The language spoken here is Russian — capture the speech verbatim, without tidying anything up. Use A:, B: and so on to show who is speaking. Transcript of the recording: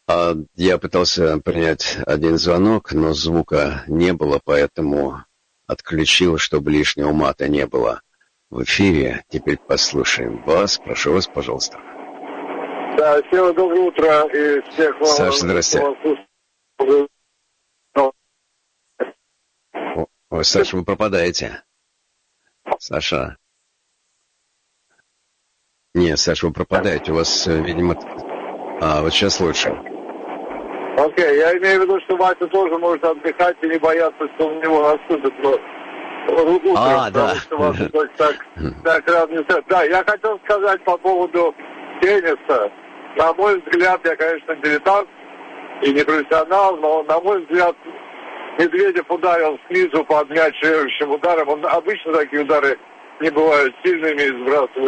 A: А, я пытался принять один звонок, но звука не было, поэтому отключил, чтобы лишнего мата не было в эфире. Теперь послушаем вас. Прошу вас, пожалуйста.
B: Да, всем доброе утро и всех вам...
A: Саша, здрасте. Ой, Саша, вы пропадаете. Саша. Нет, Саша, вы пропадаете. У вас, видимо... А, вот сейчас лучше.
B: Окей, okay, я имею в виду, что Вася тоже может отдыхать и не бояться, что у него наступит утром,
A: а,
B: потому
A: да.
B: что вас так, так рад не знать. Да, я хотел сказать по поводу тенниса. На мой взгляд, я, конечно, дилетант и не профессионал, но, на мой взгляд, Медведев ударил снизу под мяч ширяющим ударом. Он обычно такие удары не бывают сильными и сбрасывают.